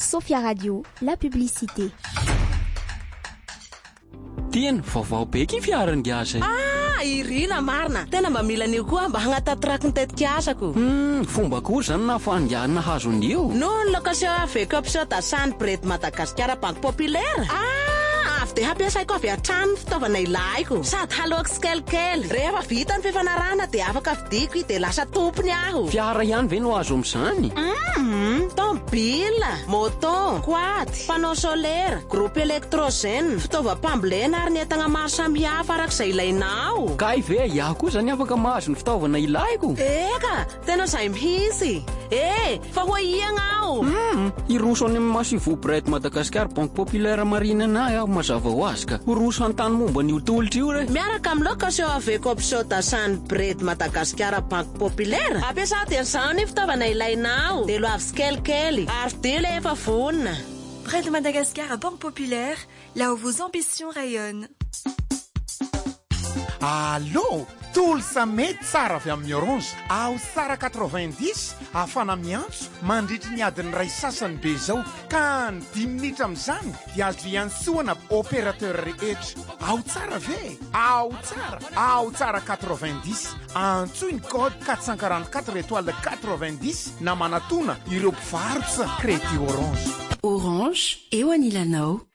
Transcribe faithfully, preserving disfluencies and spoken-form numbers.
Sophia Radio, la publicité. Tiens, vaovao be ky fiarany giasa. Ah, irina marina. Tena mba mila anio koa mba hagnatatraky ny tetika asako. Hmm, fomba koa zany na fandiana hazondio. Non location avec option Tassan Bret Madagascar Banque Populaire. Ah, avy de hampiasaiko avy hatrany fitaovana ilaiko. Sady haloako sikelikely. Rehefa vita ny fifanarahana de afaka vidiko de lasa tompony aho. Fiara ihany ve no azo am'izany? Mm, tombila, moto, quad, panneau solaire, groupe électrogène, fitaovam-pambolena ary ny entana maro samihafa arak'izay ilainao. Kay ve iaho koa zany afaka mahazo ny fitaovana ilaiko? Eka, tena izay mihitsy. Eh, fa ho iagna aho. Hmm, iroso any amin'ny Massivou Bret Madagascar Banque Populaire marina na aho mazava ho azy ka. Iroso an-tany momba ny tolotry io re. Miaraka amin'ny location avec option Tassan Bret Madagascar Banque Populaire. Ampiasa dia izany fitaovana ilainao. De loavy sikelikely ary de le efa vonina. Bret Madagascar à Banque Populaire, là où vos ambitions rayonnent. Allô, tolo sa mety tsara avy amin'ny Orange. Ao tsara quatre-vingt-dix afana miantso mandritry ny adiny ray sasany be zao ka ny dimy minitra amin'izany dia azo iantsoana opérateur rehetra. Ao tsara ve? Ao tsara, ao tsara quatre-vingt-dix. Antsoy ny code quatre cent quarante-quatre étoile quatre-vingt-dix na manatona ireo mpivarotra Crédit Orange. Orange, eo anilanao.